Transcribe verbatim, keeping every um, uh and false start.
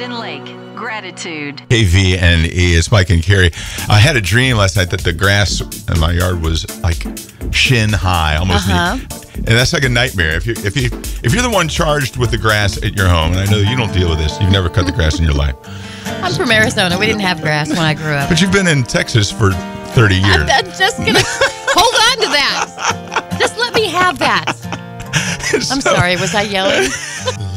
Hidden Lake. Gratitude. K V N E. It's Mike and Carrie. I had a dream last night that the grass in my yard was like shin high, almost Uh-huh. knee. And that's like a nightmare. If you if you if you're the one charged with the grass at your home, and I know you don't deal with this, you've never cut the grass in your life, I'm from Arizona. We didn't have grass when I grew up. but you've been in Texas for thirty years. I'm, I'm just going to hold on to that. Just let me have that. I'm So- sorry. Was I yelling?